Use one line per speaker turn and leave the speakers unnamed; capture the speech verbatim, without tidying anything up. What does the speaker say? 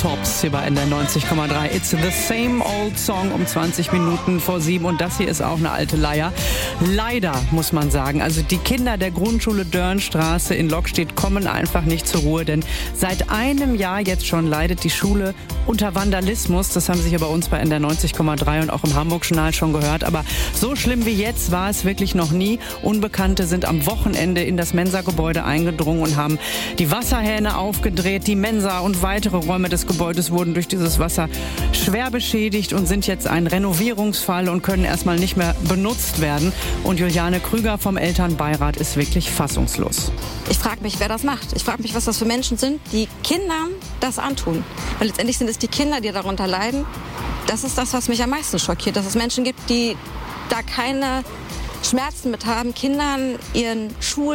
Tops hier bei N D R neunzig Komma drei. It's the same old song um zwanzig Minuten vor sieben. Und das hier ist auch eine alte Leier. Leider, muss man sagen. Also die Kinder der Grundschule Dörnstraße in Lockstedt kommen einfach nicht zur Ruhe. Denn seit einem Jahr jetzt schon leidet die Schule unter Vandalismus. Das haben Sie hier bei uns bei N D R neunzig Komma drei und auch im Hamburg-Journal schon gehört. Aber so schlimm wie jetzt war es wirklich noch nie. Unbekannte sind am Wochenende in das Mensa-Gebäude eingedrungen und haben die Wasserhähne aufgedreht. Die Mensa und weitere Räume des Gebäudes wurden durch dieses Wasser schwer beschädigt und sind jetzt ein Renovierungsfall und können erstmal nicht mehr benutzt werden. Und Juliane Krüger vom Elternbeirat ist wirklich fassungslos.
Ich frage mich, wer das macht. Ich frage mich, was das für Menschen sind, die Kindern das antun. Weil letztendlich sind es die Kinder, die darunter leiden. Das ist das, was mich am meisten schockiert. Dass es Menschen gibt, die da keine Schmerzen mit haben, Kindern ihren Schulen